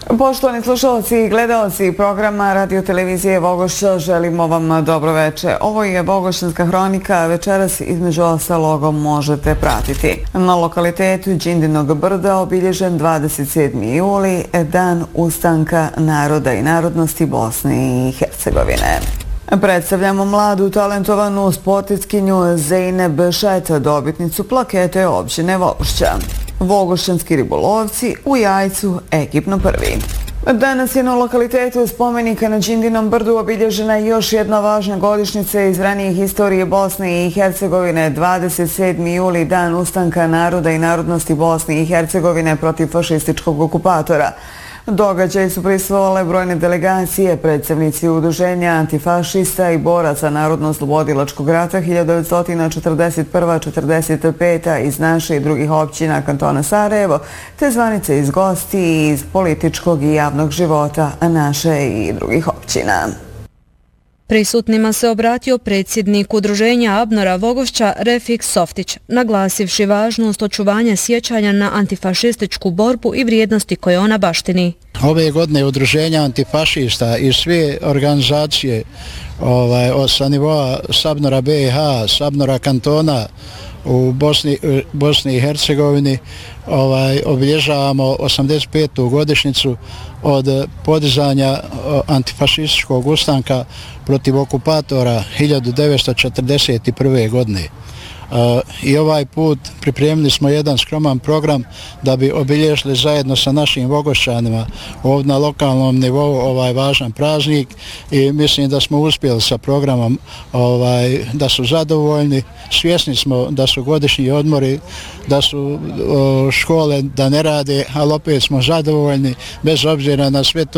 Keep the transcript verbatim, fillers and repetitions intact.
Poštovani slušalci i gledalci programa Radio Televizije Vogošća, želimo vam dobro veče. Ovo je Vogošćanska hronika, večeras između ostalog možete pratiti. Na lokalitetu Đindinog brda obilježen dvadeset sedmi juli, dan ustanka naroda i narodnosti Bosne i Hercegovine. Predstavljamo mladu talentovanu sportistkinju Zejneb Šeta, dobitnicu plakete općine Vogošća. Vogošćanski ribolovci u Jajcu ekipno prvi. Danas je na lokalitetu spomenika na Đindinom brdu obilježena još jedna važna godišnjica iz ranijih istorije Bosne i Hercegovine. dvadeset sedmi juli, dan ustanka naroda i narodnosti Bosne i Hercegovine protiv fašističkog okupatora. Događaj su prisustvovale brojne delegacije, predstavnici udruženja antifašista i boraca Narodno-oslobodilačkog rata hiljadu devetsto četrdeset prve do četrdeset pete iz naše i drugih općina kantona Sarajevo, te zvanice iz gosti i iz političkog i javnog života naše i drugih općina. Prisutnima se obratio predsjednik udruženja Abnora Vogošća Refik Softić, naglasivši važnost očuvanja sjećanja na antifašističku borbu i vrijednosti koje ona baštini. Ove godine udruženja antifašista i sve organizacije ovaj, sa nivoa Sabnora B i H, Sabnora kantona u Bosni, Bosni i Hercegovini ovaj, obilježavamo osamdeset petu godišnjicu od podizanja antifašističkog ustanka protiv okupatora hiljadu devetsto četrdeset prve. godine. Uh, I ovaj put pripremili smo jedan skroman program da bi obilježili zajedno sa našim Vogošćanima ovdje na lokalnom nivou ovaj važan praznik i mislim da smo uspjeli sa programom, ovaj, da su zadovoljni. Svjesni smo da su godišnji odmori, da su uh, škole da ne rade, ali opet smo zadovoljni bez obzira na sve to.